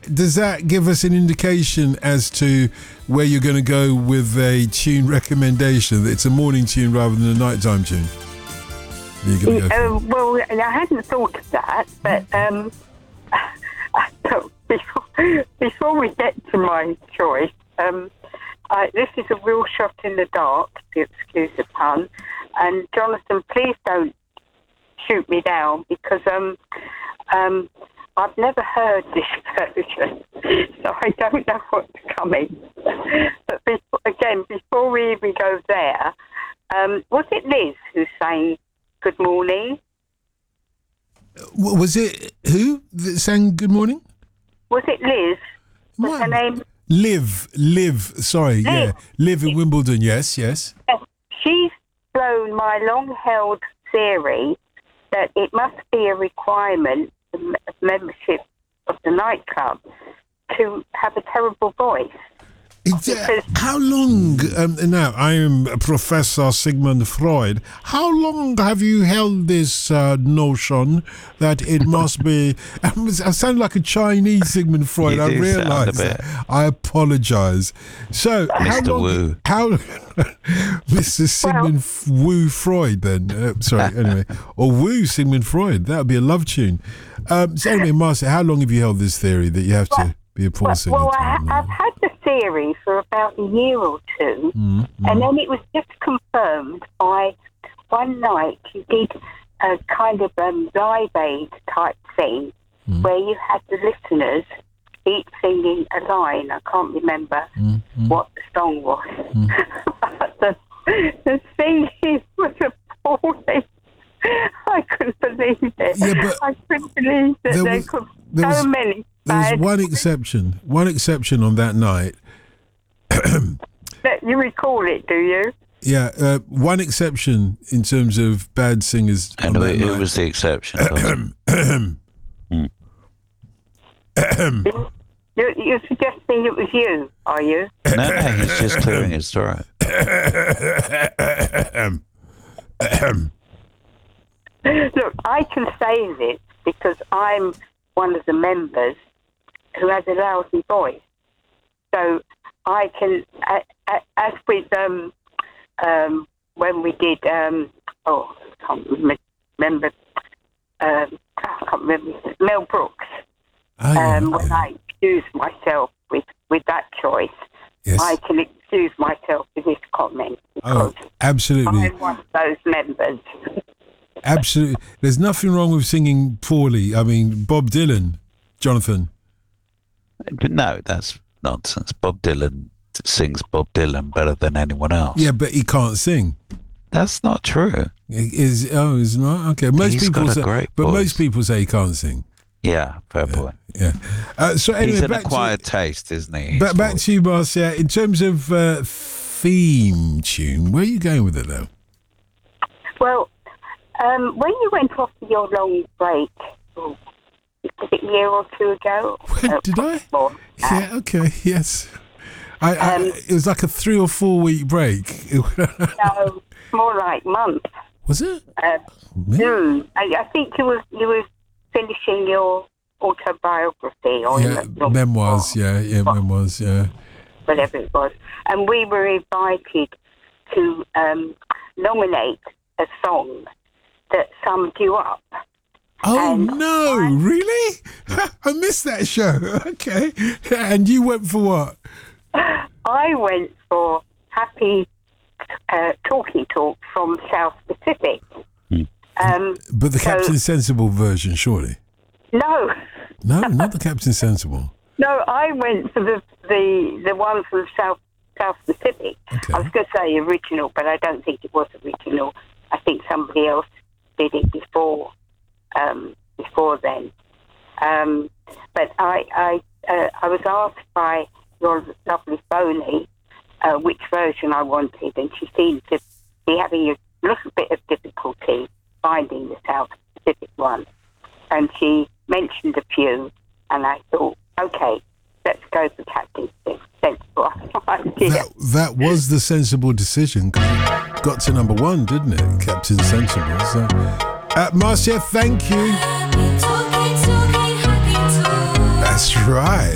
does that give us an indication as to where you're going to go with a tune recommendation? That it's a morning tune rather than a nighttime tune. Well, I hadn't thought of that, but before we get to my choice, this is a real shot in the dark, if you excuse the pun. And Jonathan, please don't shoot me down because I've never heard this version, so I don't know what's coming. But before we even go there, was it Liz who sang Good Morning? Was it who that sang Good Morning? Was it Liz? Was her name? Liv. Sorry, Liv. yeah. Liv in Wimbledon, yes. She's blown my long-held theory that it must be a requirement of membership of the nightclub to have a terrible voice. How long, now I am Professor Sigmund Freud, how long have you held this notion that it must be, I sound like a Chinese Sigmund Freud, I realise that. I apologise. So, Mr. Wu. Mr. Sigmund Wu Freud then, sorry, anyway, or Wu Sigmund Freud, that would be a love tune. So anyway, Marcia, how long have you held this theory that you have to be a porn singer? Well, I've had the theory for about a year or two, and then it was just confirmed by one night you did a kind of Live Aid type thing where you had the listeners each singing a line. I can't remember what the song was. But the singing was appalling. I couldn't believe it. Yeah, I couldn't believe that there could be so many. There was one exception on that night. You recall it, do you? Yeah, one exception in terms of bad singers. And who was the exception? You're suggesting it was you, are you? No, he's just clearing his throat. Look, I can say this because I'm one of the members who has a lousy voice. So I can, as with when we did, I can't remember, Mel Brooks. When I excuse myself with that choice, yes. I can excuse myself with this comment. Absolutely. I'm one of those members. Absolutely. There's nothing wrong with singing poorly. I mean, Bob Dylan, Jonathan. But no, that's nonsense. Bob Dylan sings Bob Dylan better than anyone else. Yeah, but he can't sing. That's not true. Is not? Okay. Most people say he can't sing. Yeah, fair point. Yeah. So anyway, he's an acquired taste, isn't he? But back to you, Marcia. In terms of theme tune, where are you going with it, though? Well, when you went off for your long break, was it a year or two ago? Did I? Yeah, okay, yes. It was like a 3 or 4 week break. No, more like months. Was it? I think you were finishing your autobiography or memoirs, memoirs, yeah. Whatever it was. And we were invited to nominate a song that summed you up. Oh, no, really? I missed that show. Okay. And you went for what? I went for Happy Talking Talk from South Pacific. But the Captain Sensible version, surely? No. No, not the Captain Sensible. No, I went for the one from South Pacific. Okay. I was going to say original, but I don't think it was original. I think somebody else did it before then. But I was asked by your lovely Boney which version I wanted, and she seemed to be having a little bit of difficulty finding the South Pacific one. And she mentioned a few, and I thought, okay, let's go for Captain Sensible. That was the sensible decision, because it got to number 1, didn't it? Captain Sensible. So, Marcia, thank you. That's right.